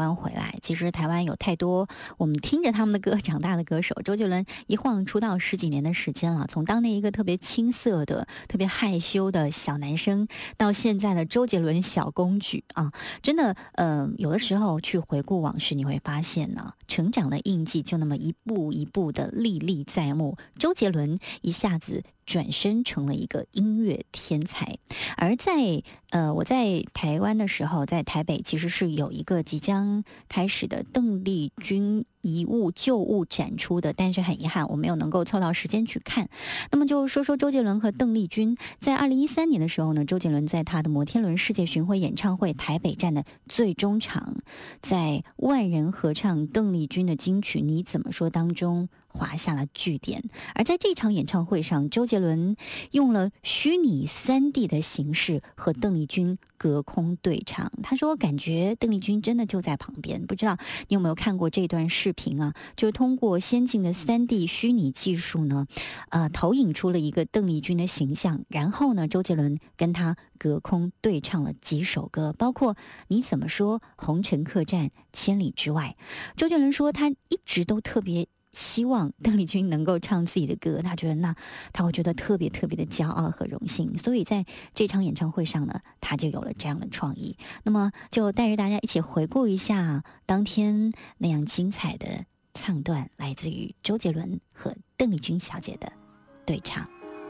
湾回来。其实台湾有太多我们听着他们的歌长大的歌手，周杰伦一晃出道10几年的时间了，从当年一个特别青涩的、特别害羞的小男生，到现在的周杰伦小公举啊，真的，有的时候去回顾往事，你会发现呢，成长的印记就那么一步一步的历历在目。周杰伦一下子转身成了一个音乐天才，而在我在台湾的时候，在台北其实是有一个即将开始的邓丽君遗物旧物展出的，但是很遗憾我没有能够凑到时间去看。那么就说说周杰伦和邓丽君，在2013年的时候呢，周杰伦在他的摩天轮世界巡回演唱会台北站的最终场，在万人合唱邓丽君的金曲《你怎么说》当中划下了句点。而在这场演唱会上，周杰伦用了虚拟3D 的形式和邓丽君隔空对唱。他说感觉邓丽君真的就在旁边。不知道你有没有看过这段视频啊，就是通过先进的3D 虚拟技术呢，投影出了一个邓丽君的形象，然后呢，周杰伦跟他隔空对唱了几首歌，包括你怎么说、红尘客栈、千里之外。周杰伦说他一直都特别希望邓丽君能够唱自己的歌，他觉得那他会觉得特别特别的骄傲和荣幸，所以在这场演唱会上呢，他就有了这样的创意。那么就带着大家一起回顾一下当天那样精彩的唱段，来自于周杰伦和邓丽君小姐的对唱。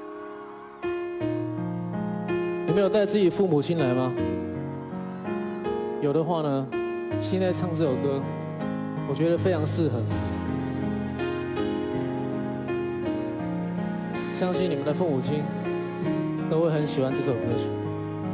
你们有带自己父母亲来吗？有的话呢，现在唱这首歌，我觉得非常适合。相信你们的父母亲都会很喜欢这首歌曲。